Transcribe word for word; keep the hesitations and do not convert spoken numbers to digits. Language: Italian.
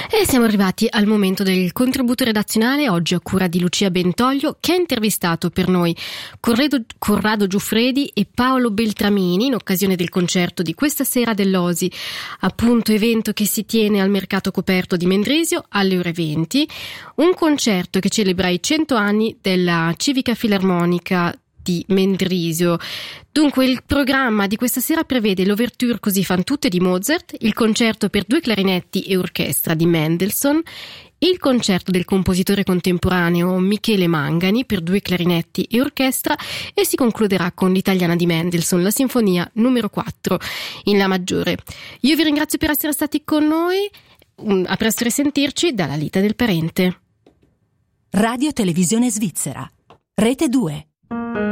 E siamo arrivati al momento del contributo redazionale, oggi a cura di Lucia Bentoglio, che ha intervistato per noi Corrado, Corrado Giuffredi e Paolo Beltramini in occasione del concerto di questa sera dell'O S I, appunto evento che si tiene al mercato coperto di Mendrisio alle ore venti, un concerto che celebra i cento anni della Civica Filarmonica di Mendrisio. Dunque il programma di questa sera prevede l'ouverture Così fan tutte di Mozart, il concerto per due clarinetti e orchestra di Mendelssohn, il concerto del compositore contemporaneo Michele Mangani per due clarinetti e orchestra, e si concluderà con l'italiana di Mendelssohn, la sinfonia numero quattro in La maggiore. Io vi ringrazio per essere stati con noi, a presto risentirci dalla Lita del Parente. Radio Televisione Svizzera, Rete due.